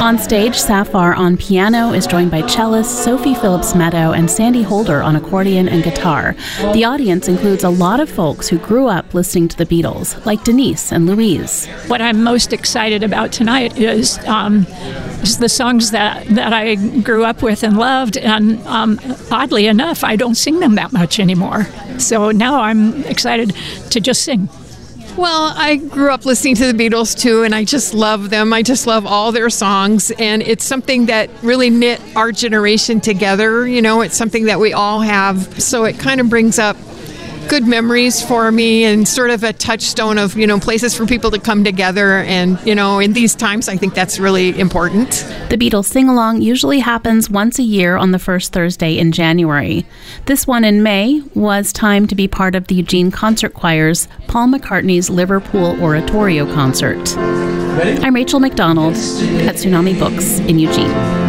On stage, Sapphire on piano is joined by cellist Sophie Phillips-Meadow and Sandy Holder on accordion and guitar. The audience includes a lot of folks who grew up listening to the Beatles, like Denise and Louise. What I'm most excited about tonight is the songs that I grew up with and loved, and oddly enough, I don't sing them that much anymore. So now I'm excited to just sing. Well, I grew up listening to the Beatles too, and I just love them. I just love all their songs, and it's something that really knit our generation together. You know, it's something that we all have, so it kind of brings up good memories for me and sort of a touchstone of, places for people to come together. And, in these times, I think that's really important. The Beatles sing-along usually happens once a year on the first Thursday in January. This one in May was timed to be part of the Eugene Concert Choir's Paul McCartney's Liverpool Oratorio Concert. I'm Rachel McDonald at Tsunami Books in Eugene.